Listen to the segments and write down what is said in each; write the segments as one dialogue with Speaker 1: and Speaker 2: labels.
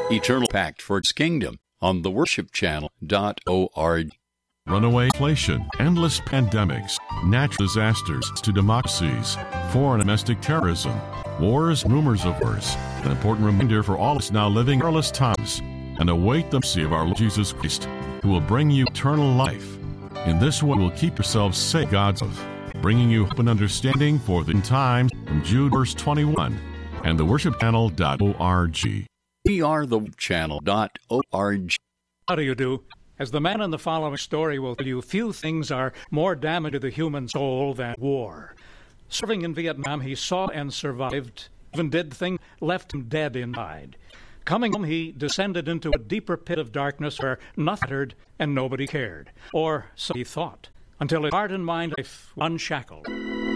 Speaker 1: Eternal Pact for its Kingdom on theworshipchannel.org.
Speaker 2: Runaway inflation, endless pandemics, natural disasters to democracies, foreign and domestic terrorism, wars, rumors of wars. An important reminder for all us now living perilous times, and await the mercy of our Lord Jesus Christ, who will bring you eternal life. In this way, we'll keep yourselves safe, God's love, bringing you hope and understanding for the end times from Jude verse 21 and theworshipchannel.org.
Speaker 1: wearethechannel.org.
Speaker 3: How do you do? As the man in the following story will tell you, few things are more damaging to the human soul than war. Serving in Vietnam, he saw and survived, even did things left him dead inside. Coming home, he descended into a deeper pit of darkness where nothing mattered and nobody cared, or so he thought, until his heart and mind life were unshackled.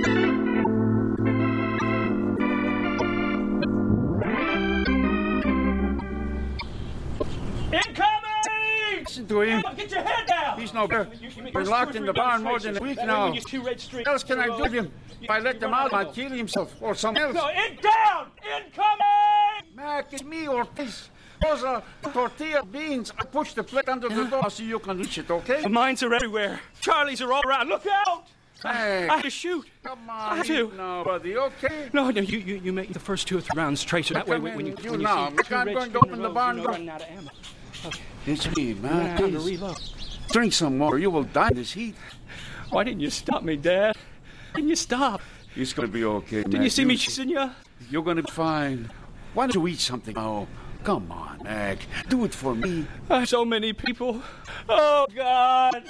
Speaker 4: Listen to him.
Speaker 5: Get your head down!
Speaker 4: He's no good. We're locked in the barn more than a week now. What else can I do with him? If I let them out, I'll kill himself or someone else.
Speaker 5: No, it down! Incoming!
Speaker 4: Mac, it's me, Ortiz. Those are tortilla beans. I pushed the plate under the door so you can reach it, okay?
Speaker 5: The mines are everywhere. Charlie's are all around. Look out!
Speaker 4: Hey,
Speaker 5: I have to shoot.
Speaker 4: come on.
Speaker 5: I have to.
Speaker 4: No, buddy, okay?
Speaker 5: No, you make the first 2 or 3 rounds, Tracer. That way, when you
Speaker 4: now.
Speaker 5: see
Speaker 4: Look,
Speaker 5: 2
Speaker 4: I'm
Speaker 5: red
Speaker 4: going to
Speaker 5: streaks in
Speaker 4: open
Speaker 5: a
Speaker 4: the
Speaker 5: row,
Speaker 4: barn
Speaker 5: you're
Speaker 4: door.
Speaker 5: running out of ammo. Okay.
Speaker 4: It's me, man.
Speaker 5: Time to
Speaker 4: Please.
Speaker 5: reload.
Speaker 4: Drink some more. You will die in this heat.
Speaker 5: Why didn't you stop me, Dad? Why didn't you stop?
Speaker 4: It's going to be okay,
Speaker 5: Didn't you see me chasing you?
Speaker 4: You're going to be fine. Why don't you eat something now? Come on, Mac. Do it for me.
Speaker 5: So many people. Oh, God.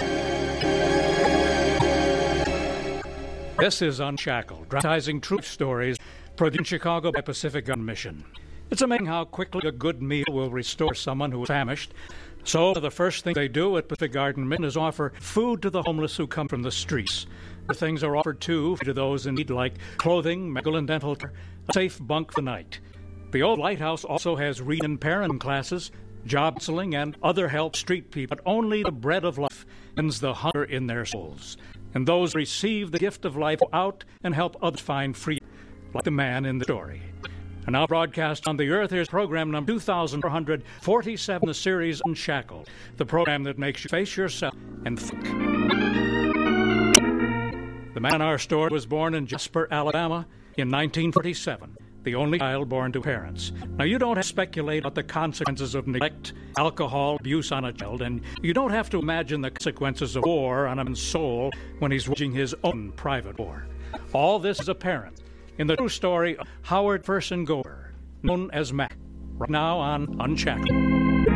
Speaker 3: This is Unshackled, dramatizing true stories produced in Chicago by Pacific Gun Mission. It's amazing how quickly a good meal will restore someone who is famished. So the first thing they do at Pacific Garden Mission is offer food to the homeless who come from the streets. The things are offered too to those in need, like clothing, medical and dental care, a safe bunk for the night. The old lighthouse also has read and parent classes, job counseling, and other help street people. But only the bread of life ends the hunger in their souls. And those who receive the gift of life go out and help others find freedom, like the man in the story. And now broadcast on the earth, here's program number 2447, the series Unshackled, the program that makes you face yourself and think. The man in our story was born in Jasper, Alabama in 1947, the only child born to parents. Now, you don't have to speculate about the consequences of neglect, alcohol, abuse on a child, and you don't have to imagine the consequences of war on a man's soul when he's waging his own private war. All this is apparent in the true story of Howard Ferson Gober, known as Mac, right now on Unshackled.